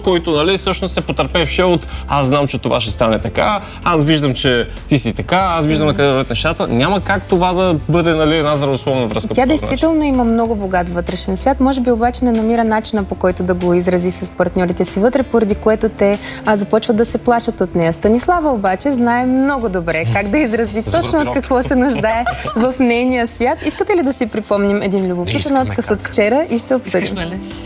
който, нали, всъщност се потърпевше от аз знам, че това ще стане така, аз виждам, че ти си така, аз виждам на къде вървят нещата. Няма как това да бъде, нали, една здравословна връзка. Тя действително има много богат вътрешен свят, може би обаче не намира начина, по който да го изрази с партньорите си вътре, поради което те започват да се плашат от нея. Станислава обаче знае много добре как да изрази точно от какво се нуждае в нейния свят. Искате ли да си припомним един любопитен отказ от вчера и ще обсъдим?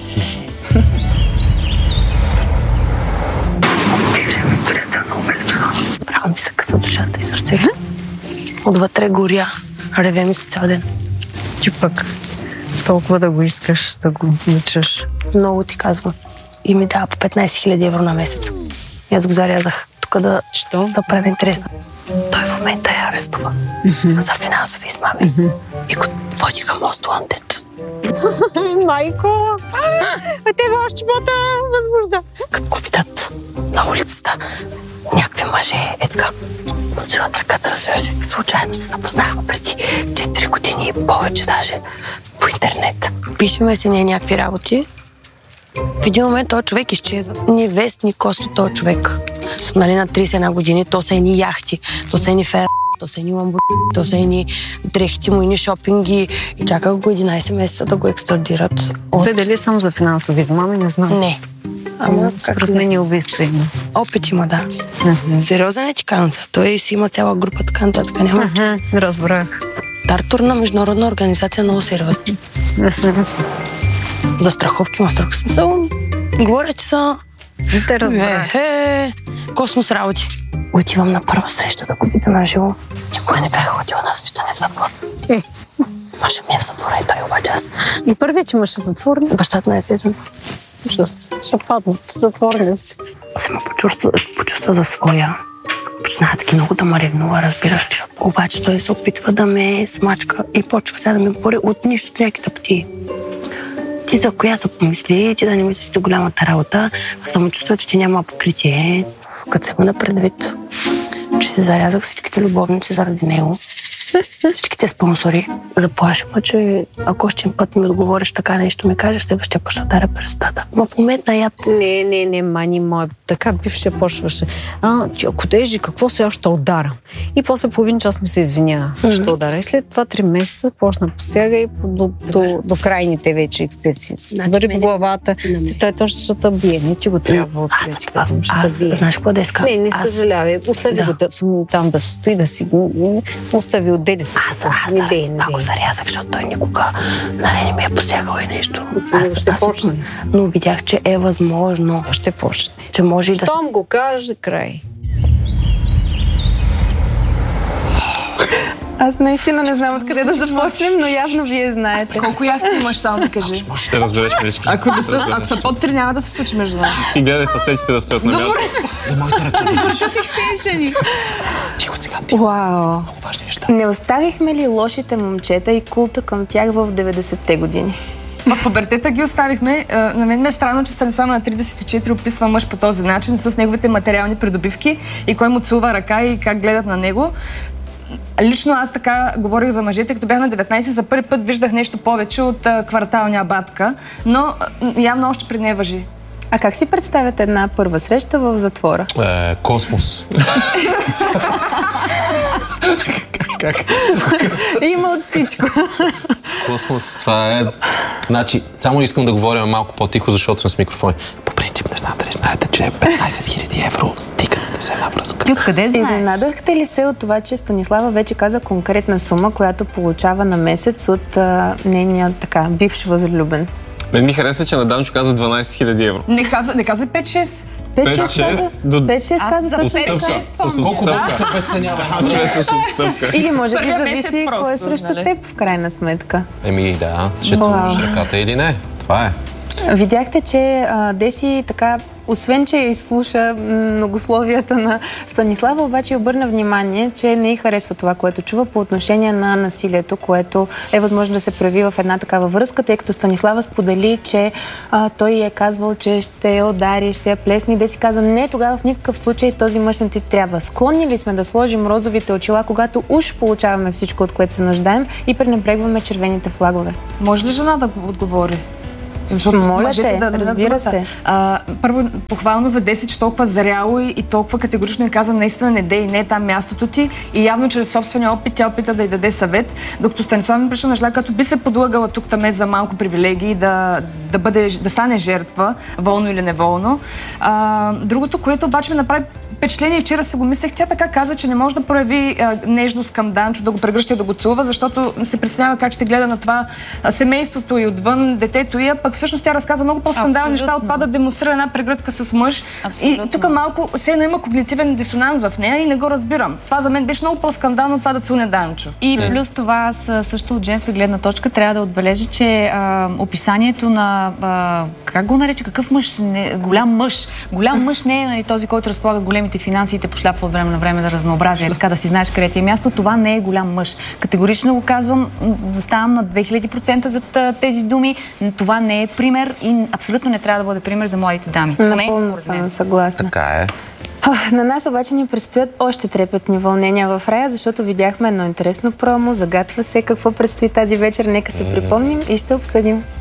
Право ми се къса душата и сърцето. Отвътре горя. Реве ми се цял ден. Ти пък толкова да го искаш, да го обичаш. Много ти казвам. И ми дава по 15 000 евро на месец. И аз го зарязах. Тук да правя интересно. Той в момента е арестуван за финансови измами. И го водиха most wanted. Майко! Тебе още бота възбужда. Като го видят на улицата, някакви мъже е така. Отсилат ръката, разбира се. Случайно се запознахме преди 4 години и повече даже по интернет. Пишеме си ние някакви работи. В един момент този човек изчезва. Ни вест, ни косто този човек. Нали, на 31 години, то са едни яхти, то са едни фер, то са едни ламбурги, то са едни дрехите му, едни шопинги. И чаках го 11 месеца да го екстрадират. Те дали само за финансови измами, не знам. Не. Ама според мен и убийство има. Опит има, да. Сериозен е ти канца. Той си има цяла група, така нататък. Няма. Разбрах. Тартур на международна организация, много сериозна. За страховки има строг смисъл. Говоря, че са... Те разбрах. Космос работи. Отивам на първа среща да го видя на живо. Никога не бях ходила на свещане в затвор. Маша ми е в затвора и той обаче аз. И първият, че имаше затворник. Бащата на етежен. Ще паднат затворници. Се ме почувства за своя. Почна адски много да ме ревнува, разбираш. Обаче той се опитва да ме смачка и почва сега да ми говори от нищо някакви пъти. Ти за коя се помисли, ти да не мислиш за голямата работа, а самочувства, че ти няма покритие. Като се има предвид, че се зарязах всичките любовници заради него, всичките спонсори. Заплаши ме, че ако още път ми отговориш така нещо, ми кажеш, следващия път ще ударя през устата. Но в момента я... Не, мани мой, така бивше почваше. Ти ако дежи, какво се още удара? И после половин час ми се извинява, ще удара. И след 2-3 месеца почна посяга и до крайните вече ексцесии. Бъри по главата, той точно ще те бие, не ти го трябва от вече. Аз знаеш какво да иска? Не съжалявай, остави го там да стои, да си остави отдели се. Аз го зарязах, защото той никога не ми е посягал и нещо. Ще почне. Но видях, че е възможно. Ще почне. Че може и да... Щом го каже, край. Аз наистина не знам откъде да започнем, но явно вие знаете. Колко яхти имаш, само да кажи? Ще разбереш, Миричка. Ако са под 3, няма да се случи между нас. Ти гледай фасетите да стоят на място. Тихо сега, Вау! много важни неща. Не оставихме ли лошите момчета и култа към тях в 90-те години? В пубертета ги оставихме. На мен ме е странно, че Станислава на 34 описва мъж по този начин с неговите материални придобивки и кой му целува ръка и как гледат на него. Лично аз така говорих за мъжете, като бях на 19, за първи път виждах нещо повече от кварталния батка, но явно още при нея важи. А как си представяте една първа среща в затвора? Космос. Как? Има от всичко. Космос, това е... Значи, само искам да говорим малко по-тихо, защото сме с микрофони. По принцип, не знам дали знаете, че 15 000 евро стигат за една връзка. Ти откъде знаеш? Изненадахте ли се от това, че Станислава вече каза конкретна сума, която получава на месец от нейния така бивш възлюбен? Мен ми хареса, че на Данчо каза 12 000 евро. Не каза 5-6. 5-6 каза точно така. Колко да се обесценява? С отстъпка. Или може би зависи кой е срещу теб в крайна сметка. Да, ще целуваш ръката или не. Това е. Видяхте, че Деси така, освен че изслуша многословията на Станислава, обаче обърна внимание, че не й харесва това, което чува по отношение на насилието, което е възможно да се прояви в една такава връзка, тъй като Станислава сподели, че той е казвал, че ще я удари, ще я плесне. Деси каза, не, тогава в никакъв случай този мъж не ти трябва. Склонни ли сме да сложим розовите очила, когато уж получаваме всичко, от което се нуждаем и пренебрегваме червените флагове? Може ли жена да отговори? Защото Моля мъжете те, разбира се. Първо, похвално за Деси, че толкова зряло и толкова категорично и каза, наистина не е там мястото ти и явно чрез собствения опит тя опита да й даде съвет, докато Станислав ми пришла на жена, като би се подлагала тук-таме за малко привилегии, да стане жертва, волно или неволно. Другото, което обаче ми направи впечатление, вчера си го мислех, тя така каза, че не може да прояви нежност към Данчо, да го прегръща и да го целува, защото се притеснява как ще гледа на това семейството и отвън, детето и, пък всъщност тя разказа много по-скандални неща от това да демонстрира една прегръдка с мъж. Абсолютно. И тук малко все едно има когнитивен дисонанс в нея и не го разбирам. Това за мен беше много по-скандално, това да целуне Данчо. И плюс това, аз също от женска гледна точка трябва да отбележа, че описанието на как го нарече, какъв мъж, голям мъж. Голям мъж не е този, който разполага с големите финанси и те пошляпва от време на време за разнообразие, така да си знаеш къде ти е място. Това не е голям мъж. Категорично го казвам, заставам на 2000% за тези думи. Това не е пример и абсолютно не трябва да бъде пример за младите дами. Напълно съм съгласна. Така е. На нас обаче ни предстоят още трепетни вълнения в рая, защото видяхме едно интересно промо, загатва се какво предстои тази вечер. Нека се припомним и ще обсъдим.